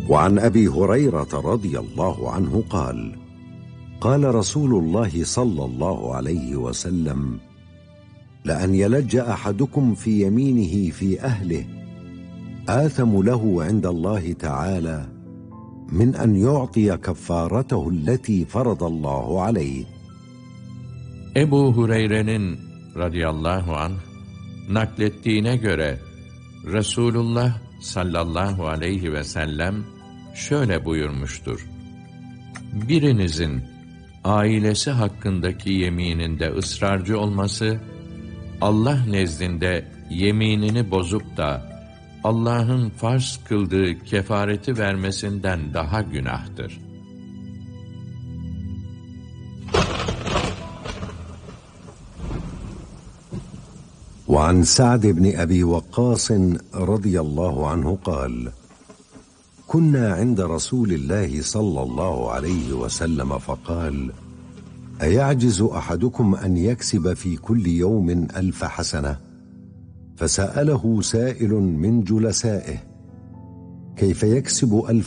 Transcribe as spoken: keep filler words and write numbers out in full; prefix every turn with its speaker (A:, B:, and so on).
A: وعن أبي هريرة رضي الله عنه قال: قال رسول الله صلى الله عليه وسلم: لأن يلج أحدكم في يمينه في أهله آثم له عند الله تعالى من أن يعطي كفارته التي فرض الله عليه.
B: Ebu Hureyre'nin radıyallahu anh naklettiğine göre Resulullah sallallahu aleyhi ve sellem şöyle buyurmuştur: birinizin ailesi hakkındaki yemininde ısrarcı olması, Allah nezdinde yeminini bozup da Allah'ın farz kıldığı kefareti vermesinden daha günahtır.
A: وعن سعد بن أبي وقاص رضي الله عنه قال: كنا عند رسول الله صلى الله عليه وسلم فقال: أيعجز أحدكم أن يكسب في كل يوم ألف حسنة؟ فسأله سائل من جلسائه: كيف يكسب ألف